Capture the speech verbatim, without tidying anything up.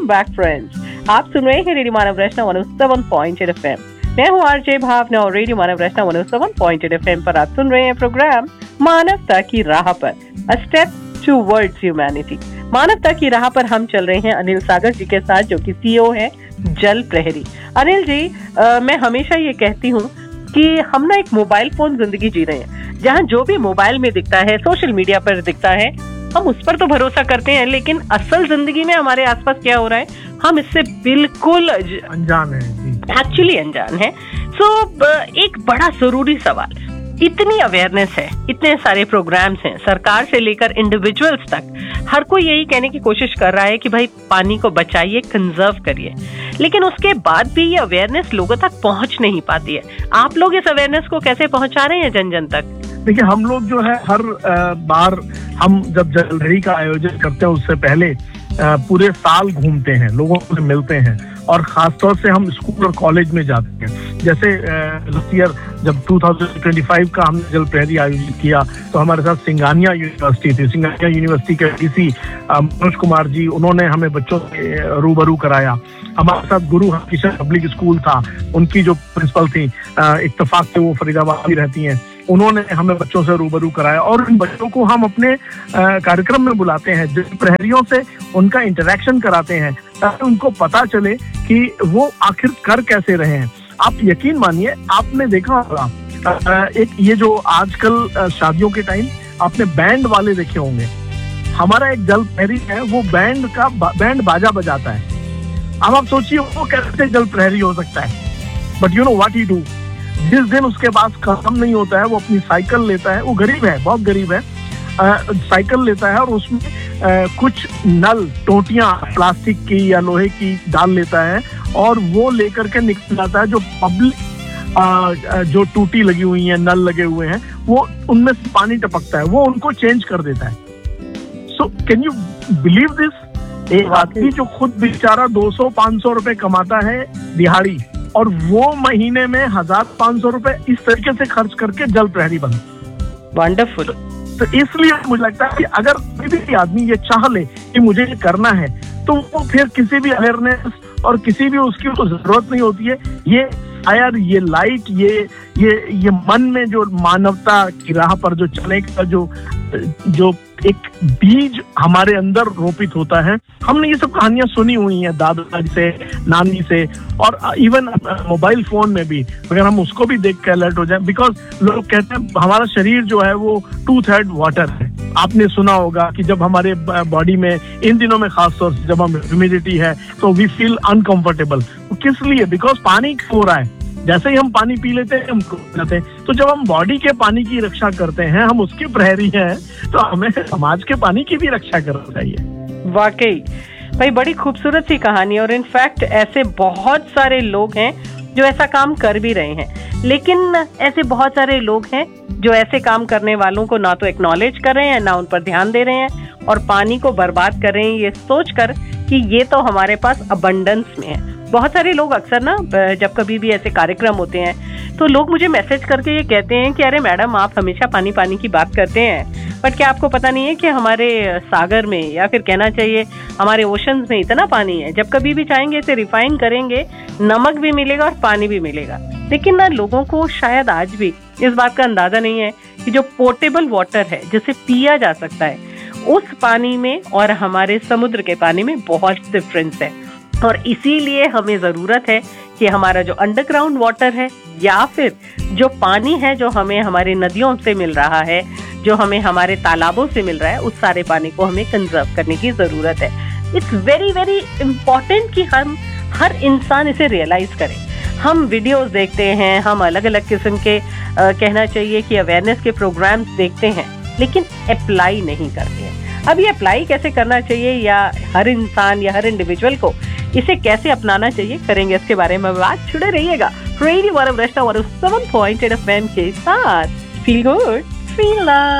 Back friends. आप सुन रहे हैं रेडियो मानव रचना one O seven point eight FM. मैं हूँ आरजे भावना और रेडियो मानव रचना one O seven point eight FM पर आप सुन रहे हैं प्रोग्राम मानवता की राह पर, अ स्टेप टुवर्ड्स ह्यूमैनिटी। मानवता की राह पर हम चल रहे हैं अनिल सागर जी के साथ, जो कि सीईओ है जल प्रहरी। अनिल जी, आ, मैं हमेशा ये कहती हूँ कि हम ना एक मोबाइल फोन जिंदगी जी रहे हैं, जहाँ जो भी मोबाइल में दिखता है, सोशल मीडिया पर दिखता है, हम उस पर तो भरोसा करते हैं, लेकिन असल जिंदगी में हमारे आसपास क्या हो रहा है हम इससे बिल्कुल अनजान है, एक्चुअली अनजान है। सो so, एक बड़ा जरूरी सवाल, इतनी अवेयरनेस है, इतने सारे प्रोग्राम्स हैं, सरकार से लेकर इंडिविजुअल्स तक हर कोई यही कहने की कोशिश कर रहा है कि भाई पानी को बचाइए, कंजर्व करिए, लेकिन उसके बाद भी ये अवेयरनेस लोगों तक पहुंच नहीं पाती है। आप लोग इस अवेयरनेस को कैसे पहुंचा रहे हैं जन जन तक? देखिए, हम लोग जो है हर बार हम जब जल प्रहरी का आयोजन करते हैं उससे पहले पूरे साल घूमते हैं, लोगों से मिलते हैं, और खासतौर से हम स्कूल और कॉलेज में जाते हैं। जैसे लास्ट ईयर जब दो हज़ार पच्चीस का हमने जल प्रहरी आयोजित किया तो हमारे साथ सिंगानिया यूनिवर्सिटी थी। सिंगानिया यूनिवर्सिटी के डीसी मनोज कुमार जी, उन्होंने हमें बच्चों से रूबरू कराया। हमारे साथ गुरु किशन पब्लिक स्कूल था, उनकी जो प्रिंसिपल थी इत्तेफाक से, वो फरीदाबाद में रहती हैं, उन्होंने हमें बच्चों से रूबरू कराया। और इन बच्चों को हम अपने कार्यक्रम में बुलाते हैं, जल प्रहरियों से उनका इंटरेक्शन कराते हैं, ताकि उनको पता चले कि वो आखिर कर कैसे रहे हैं। आप यकीन मानिए, आपने देखा होगा एक ये जो आजकल शादियों के टाइम आपने बैंड वाले देखे होंगे, हमारा एक जल प्रहरी है, वो बैंड का बैंड बाजा बजाता है। अब आप सोचिए वो कैसे जल प्रहरी हो सकता है। But you know what he do, जिस दिन उसके पास काम नहीं होता है, वो अपनी साइकिल लेता है, वो गरीब है, बहुत गरीब है, आ, साइकिल लेता है और उसमें आ, कुछ नल टोटियां प्लास्टिक की या लोहे की डाल लेता है, और वो लेकर के निकल जाता है। जो पब्लिक जो टूटी लगी हुई है, नल लगे हुए हैं, वो उनमें से पानी टपकता है, वो उनको चेंज कर देता है। So can you believe this? एक आदमी जो खुद बेचारा दो सौ पाँच सौ रुपए कमाता है दिहाड़ी, और वो महीने में हजार पाँच सौ रुपए इस तरीके से खर्च करके जल प्रहरी बन। वंडरफुल। तो इसलिए मुझे लगता है कि अगर कोई भी आदमी ये चाह ले कि मुझे ये करना है, तो वो फिर किसी भी अवेयरनेस और किसी भी उसकी तो जरूरत नहीं होती है। ये फायर, ये लाइट, ये ये ये मन में जो मानवता की राह पर जो चलने का जो जो एक बीज हमारे अंदर रोपित होता है। हमने ये सब कहानियां सुनी हुई हैं दादाजी से, नानी से, और इवन मोबाइल फोन में भी अगर हम उसको भी देख के अलर्ट हो जाए, बिकॉज लोग कहते हैं हमारा शरीर जो है वो टू थर्ड वाटर है। आपने सुना होगा कि जब हमारे बॉडी में इन दिनों में खासतौर से जब हम ह्यूमिडिटी है तो वी फील अनकंफर्टेबल। किस लिए? बिकॉज पानी हो रहा है, जैसे ही हम पानी पी लेते हैं हम खो जाते हैं। तो जब हम बॉडी के पानी की रक्षा करते हैं, हम उसके प्रहरी हैं, तो हमें समाज के पानी की भी रक्षा करना चाहिए। वाकई भाई, बड़ी खूबसूरत सी कहानी, और इनफैक्ट ऐसे बहुत सारे लोग हैं जो ऐसा काम कर भी रहे हैं, लेकिन ऐसे बहुत सारे लोग हैं जो ऐसे काम करने वालों को ना तो एक्नॉलेज कर रहे हैं, ना उन पर ध्यान दे रहे हैं, और पानी को बर्बाद कर रहे हैं ये सोचकर कि ये तो हमारे पास अबंडेंस में है। बहुत सारे लोग अक्सर ना जब कभी भी ऐसे कार्यक्रम होते हैं तो लोग मुझे मैसेज करके ये कहते हैं कि अरे मैडम, आप हमेशा पानी पानी की बात करते हैं, बट क्या आपको पता नहीं है कि हमारे सागर में, या फिर कहना चाहिए हमारे ओशंस में इतना पानी है, जब कभी भी चाहेंगे इसे रिफाइन करेंगे, नमक भी मिलेगा और पानी भी मिलेगा। लेकिन ना लोगों को शायद आज भी इस बात का अंदाजा नहीं है कि जो पोर्टेबल वाटर है, जिसे पिया जा सकता है, उस पानी में और हमारे समुद्र के पानी में बहुत डिफरेंस है। और इसीलिए हमें जरूरत है कि हमारा जो अंडरग्राउंड वाटर है, या फिर जो पानी है जो हमें हमारे नदियों से मिल रहा है, जो हमें हमारे तालाबों से मिल रहा है, उस सारे पानी को हमें कंजर्व करने की जरूरत है। इट्स वेरी वेरी इम्पोर्टेंट कि हम हर इंसान इसे रियलाइज करें। हम वीडियोस देखते हैं, हम अलग अलग किस्म के आ, कहना चाहिए कि अवेयरनेस के प्रोग्राम्स देखते हैं, लेकिन अप्लाई नहीं करते हैं। अब ये अप्लाई कैसे करना चाहिए, या हर इंसान या हर इंडिविजुअल को इसे कैसे अपनाना चाहिए, करेंगे इसके बारे में बात। जुड़े रहिएगा रेडियो मानव रचना one O seven point eight FM के साथ। Feel good, feel love.